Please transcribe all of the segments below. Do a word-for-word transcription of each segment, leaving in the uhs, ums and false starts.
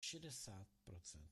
šedesát procent.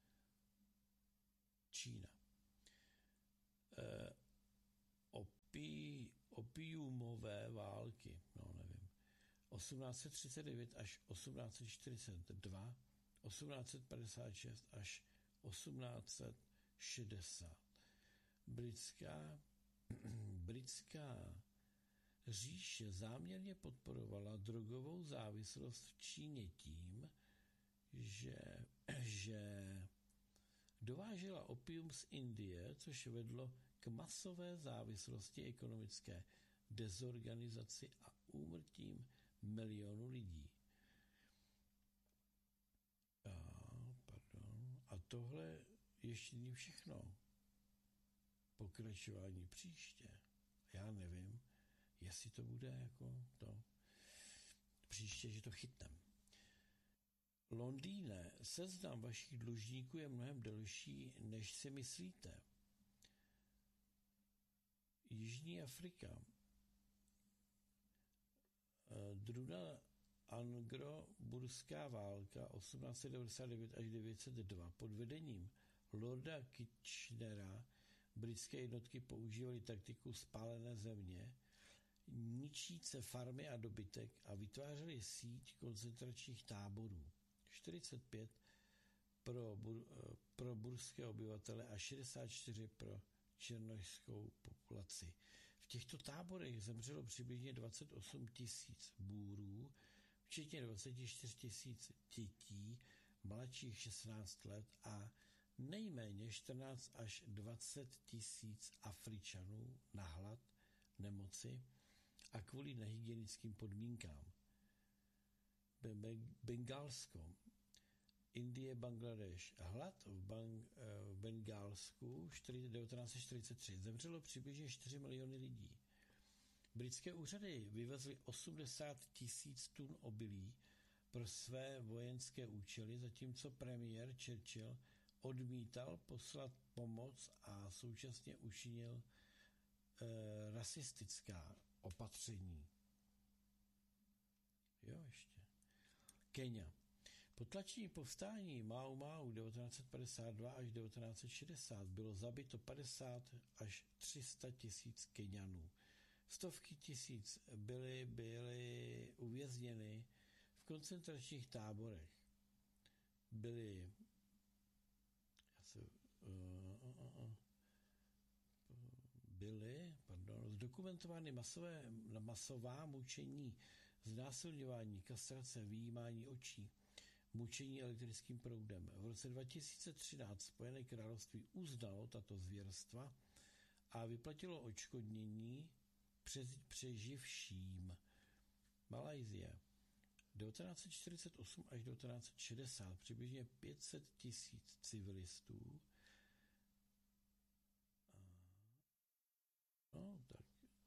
Čína. E, opi, opiumové války, no nevím, osmnáct set třicet devět až osmnáct set čtyřicet dva, osmnáct set padesát šest až osmnáct set šedesát. Britská, britská říše záměrně podporovala drogovou závislost v Číně tím, že, že dovážela opium z Indie, což vedlo k masové závislosti, ekonomické dezorganizaci a úmrtím milionů lidí. A, pardon, a tohle ještě není všechno. Pokračování příště. Já nevím, jestli to bude jako to příště, že to chytnem. Londýne, seznam vašich dlužníků je mnohem delší, než si myslíte. Jižní Afrika. Druhá anglo-burská válka osmnáct set devadesát devět až devět set dva pod vedením Lorda Kitchenera britské jednotky používaly taktiku spálené země, ničíce farmy a dobytek a vytvářely síť koncentračních táborů. čtyřicet pět pro, bur, pro burské obyvatele a šedesát čtyři pro černošskou populaci. V těchto táborech zemřelo přibližně dvacet osm tisíc bůrů, včetně dvacet čtyři tisíc dětí mladších šestnáct let a nejméně čtrnáct až dvacet tisíc Afričanů na hlad, nemoci a kvůli nehygienickým podmínkám. Bengálsko, Indie, Bangladeš. Hlad v, Bang, v Bengálsku devatenáct set čtyřicet tři zemřelo přibližně čtyři miliony lidí. Britské úřady vyvezly osmdesát tisíc tun obilí pro své vojenské účely, zatímco premiér Churchill odmítal poslat pomoc a současně učinil e, rasistická opatření. Jo, ještě. Kenya. Potlačení povstání Mau Mau devatenáct set padesát dva až devatenáct set šedesát bylo zabito padesát až tři sta tisíc Keňanů. Stovky tisíc byly, byly uvězněny v koncentračních táborech. Byly uh, uh, uh, byly pardon, zdokumentovány masové, masová mučení, znásilňování, kastrace, vyjímání očí, mučení elektrickým proudem. V roce dva tisíce třináct Spojené království uznalo tato zvěrstva a vyplatilo odškodnění přeživším. Malajsie. devatenáct set čtyřicet osm až devatenáct set šedesát přibližně pět set tisíc civilistů. No, tak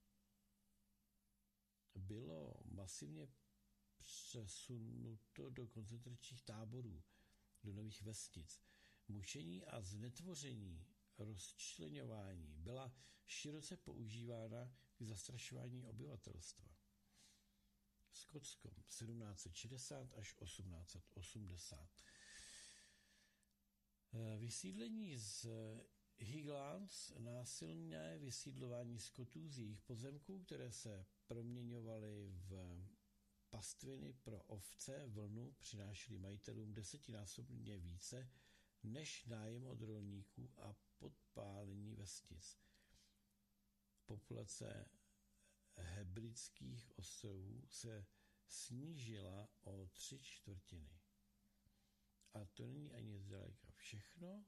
bylo masivně přesunuto do koncentračních táborů, do nových vesnic. Mučení a znetvoření, rozčleňování byla široce používána k zastrašování obyvatelstva. Skotsko sedmnáct set šedesát až osmnáct set osmdesát. Vysídlení z Highlands, násilné vysídlování Skotů z jejich pozemků, které se proměňovaly v pastviny pro ovce, vlnu, přinášely majitelům desetinásobně více než nájem od rolníků a podpálení vesnic. Populace Hebridských ostrovů se snížila o tři čtvrtiny. A to není ani zdaleka všechno,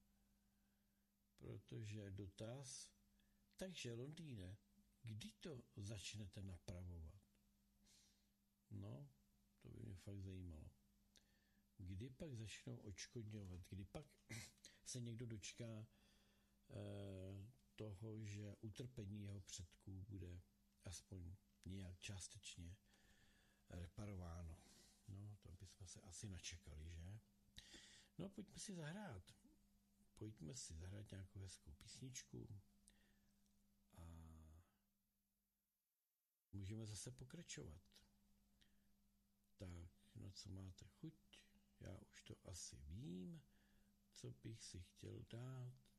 protože dotaz, takže Londýne, kdy to začnete napravovat? No, to by mě fakt zajímalo. Kdy pak začnou odškodňovat? Kdy pak se někdo dočká eh, toho, že utrpení jeho předků bude aspoň nějak částečně reparováno? No, to bychom se asi načekali, že? No, pojďme si zahrát. Pojďme si zahrát nějakou hezkou písničku a můžeme zase pokračovat. Tak, no co máte chuť? Já už to asi vím, co bych si chtěl dát.